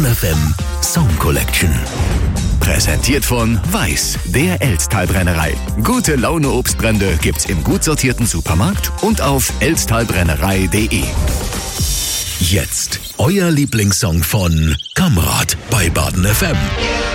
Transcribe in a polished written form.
Baden FM Song Collection. Präsentiert von Weiß, der Elztal-Brennerei. Gute Laune Obstbrände gibt's im gut sortierten Supermarkt und auf elztalbrennerei.de. Jetzt euer Lieblingssong von Kamrat bei Baden FM.